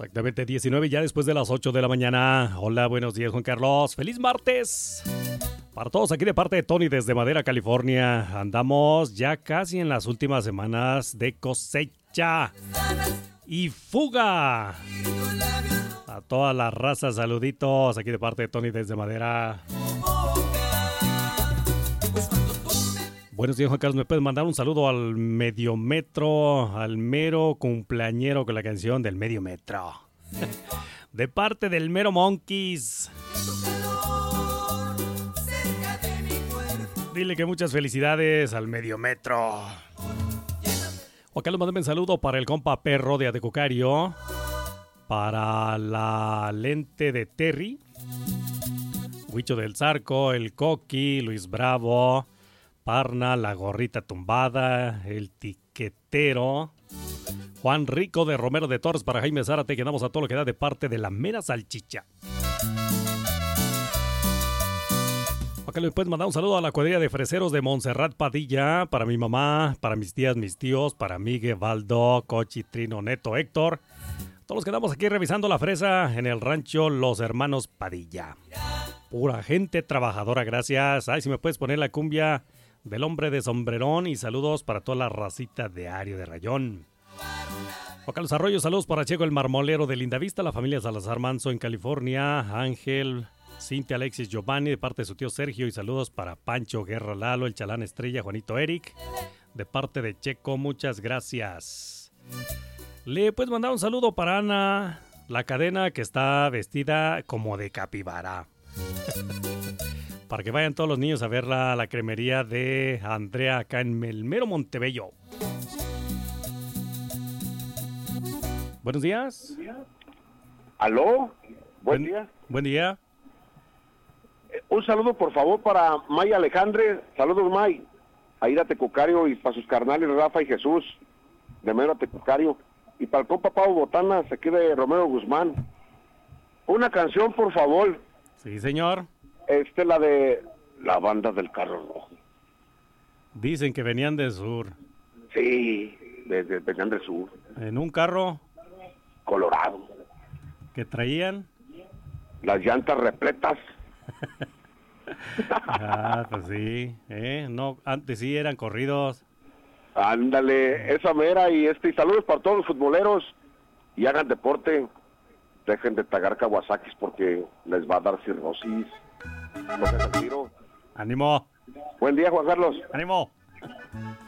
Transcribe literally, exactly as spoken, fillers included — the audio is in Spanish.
Exactamente, diecinueve ya después de las ocho de la mañana. Hola, buenos días, Juan Carlos. ¡Feliz martes! Para todos aquí de parte de Tony desde Madera, California. Andamos ya casi en las últimas semanas de cosecha y fuga. A todas las razas, saluditos aquí de parte de Tony desde Madera. Buenos días, Juan Carlos. ¿Me puedes mandar un saludo al Mediometro, al mero cumpleañero con la canción del Mediometro? De parte del Mero Monkeys. Dile que muchas felicidades al Mediometro. Juan Carlos, mándame un saludo para el compa Perro de Atecocario, para la lente de Terry, Huicho del Zarco, el Coqui, Luis Bravo, Parna, la gorrita tumbada, el tiquetero, Juan Rico de Romero de Torres, para Jaime Zárate, que damos a todo lo que da de parte de la mera salchicha. Acá le puedes mandar un saludo a la cuadrilla de freseros de Montserrat Padilla, para mi mamá, para mis tías, mis tíos, para Miguel, Valdo, Cochi, Trino, Neto, Héctor. Todos los que andamos aquí revisando la fresa en el rancho Los Hermanos Padilla. Pura gente trabajadora, gracias. Ay, si me puedes poner la cumbia del hombre de sombrerón, y saludos para toda la racita de Ario de Rayón. Juan Carlos Arroyo, saludos para Checo el Marmolero de Lindavista, la familia Salazar Manso en California, Ángel, Cintia, Alexis, Giovanni, de parte de su tío Sergio, y saludos para Pancho, Guerra, Lalo, el Chalán Estrella, Juanito Eric, de parte de Checo, muchas gracias. Le puedes mandar un saludo para Ana, la cadena, que está vestida como de capibara. Para que vayan todos los niños a ver la, la cremería de Andrea acá en el mero Montebello. Buenos días. ¿Aló? Buen, Buen día. Buen día. Un saludo, por favor, para May Alejandre. Saludos, May. Ahí a Tecocario, y para sus carnales Rafa y Jesús, de mero Tecocario. Y para el compa Pau Botanas, aquí de Romero Guzmán. Una canción, por favor. Sí, señor. Este, la de La Banda del Carro Rojo. Dicen que venían del sur. Sí, desde venían del sur. En un carro Colorado. que traían. Las llantas repletas. Ah, pues sí. ¿eh? No, antes sí eran corridos. Ándale, esa mera. Y este, y saludos para todos los futboleros. Y hagan deporte. Dejen de tagar Kawasaki's porque les va a dar cirrosis. No se retiro. ¡Ánimo! Buen día, Juan Carlos. ¡Ánimo!